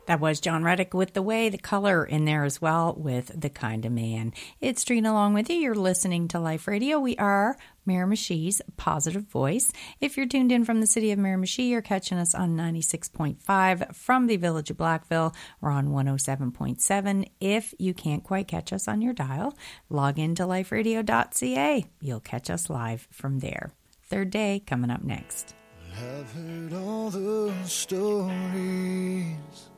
That was John Reddick with The Way, the color in there as well with The Kind of Man. It's Trina along with you. You're listening to Life Radio. We are Miramichi's positive voice. If you're tuned in from the city of Miramichi, you're catching us on 96.5. From the village of Blackville, we're on 107.7. If you can't quite catch us on your dial, log into liferadio.ca. You'll catch us live from there. Third day coming up next. I've heard all the stories